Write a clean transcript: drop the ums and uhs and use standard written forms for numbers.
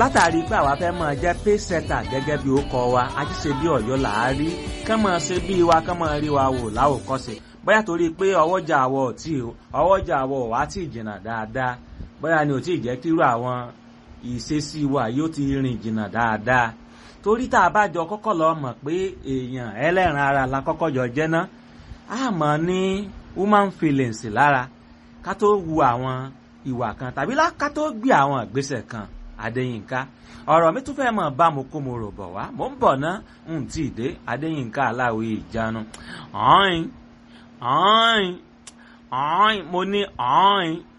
látàrí pé àwa fẹ́ máa jẹ́ paysetter gẹ́gẹ́ bí ó kọ wa ajíṣe bí Ọ̀yọ́ là á rí kán máa ṣe bí wa kán máa rí wa wò láwòkọ́ṣe bóyá torí pé ọwọ́jà àwọ̀ wá tí jìnnà dáadáa bóyá ni ò tí ì jẹ́ kírú àwọn ìṣesí wa yóò ti rìn jìnnà dáadáa torí tá a bá jọ kọ́kọ́ lọ mọ̀ pé èèyàn ẹlẹ́ran ara la kọ́kọ́ jọ jẹ́ ná a mọ̀ ní human feelings lára ká tó wu àwọn ìwà kan tàbí ká tó gbé àwọn ìgbésẹ̀ kan Adéyínká ọ̀rọ̀ mi tún fẹ́ mọ̀ bá mo kó mo rò bọ̀ wá mò ń bọ̀ ná n tí ì dé Adéyínká aláwọ̀ ìjánu ọ̀hìn mo ní ọ̀hìn